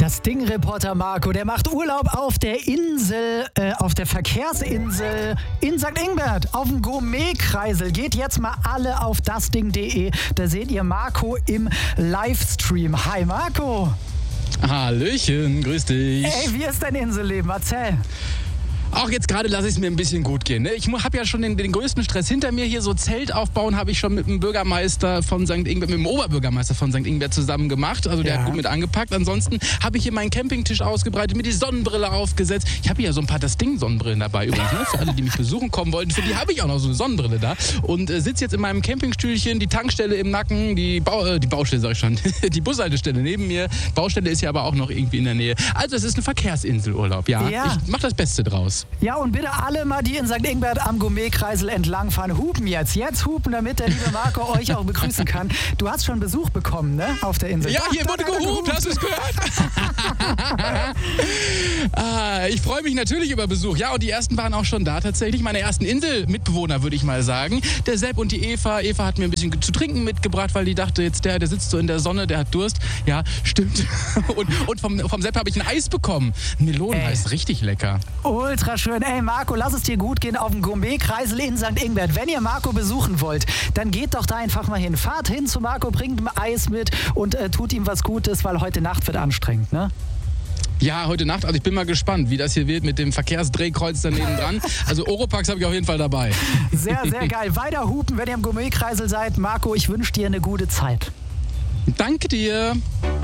Das Ding-Reporter Marco, der macht Urlaub auf der Insel, auf der Verkehrsinsel in St. Ingbert, auf dem Gourmet-Kreisel. Geht jetzt mal alle auf dasding.de, da seht ihr Marco im Livestream. Hi Marco. Hallöchen, grüß dich. Ey, wie ist dein Inselleben? Erzähl. Auch jetzt gerade lasse ich es mir ein bisschen gut gehen. Ne? Ich habe ja schon den größten Stress hinter mir. Hier so Zelt aufbauen habe ich schon mit dem Bürgermeister von St. Ingbert, mit dem Oberbürgermeister von St. Ingbert zusammen gemacht. Also der hat gut mit angepackt. Ansonsten habe ich hier meinen Campingtisch ausgebreitet, mir die Sonnenbrille aufgesetzt. Ich habe hier so ein paar Das-Ding-Sonnenbrillen dabei übrigens. Ne? Für alle, die mich besuchen kommen wollten, für die habe ich auch noch so eine Sonnenbrille da. Und sitze jetzt in meinem Campingstühlchen, die Tankstelle im Nacken, die Baustelle, sag ich schon, die Bushaltestelle neben mir. Baustelle ist ja aber auch noch irgendwie in der Nähe. Also es ist ein Verkehrsinselurlaub, ja. Ich mache das Beste draus. Ja, und bitte alle mal, die in St. Ingbert am Gourmet-Kreisel entlangfahren, hupen jetzt. Jetzt hupen, damit der liebe Marco euch auch begrüßen kann. Du hast schon Besuch bekommen, ne? Auf der Insel. Ja, hier wurde gehupt, hast du es gehört? Ich freue mich natürlich über Besuch. Ja, und die ersten waren auch schon da tatsächlich. Meine ersten Inselmitbewohner, würde ich mal sagen. Der Sepp und die Eva. Eva hat mir ein bisschen zu trinken mitgebracht, weil die dachte, jetzt der sitzt so in der Sonne, der hat Durst. Ja, stimmt. Und vom Sepp habe ich ein Eis bekommen. Ein Meloneneis, richtig lecker. Ultra schön. Ey Marco, lass es dir gut gehen auf dem Gourmet-Kreisel in St. Ingbert. Wenn ihr Marco besuchen wollt, dann geht doch da einfach mal hin. Fahrt hin zu Marco, bringt ihm Eis mit und tut ihm was Gutes, weil heute Nacht wird anstrengend, ne? Ja, heute Nacht. Also ich bin mal gespannt, wie das hier wird mit dem Verkehrsdrehkreuz daneben dran. Also Oropax habe ich auf jeden Fall dabei. Sehr, sehr geil. Weiter hupen, wenn ihr am Gourmet-Kreisel seid. Marco, ich wünsche dir eine gute Zeit. Danke dir.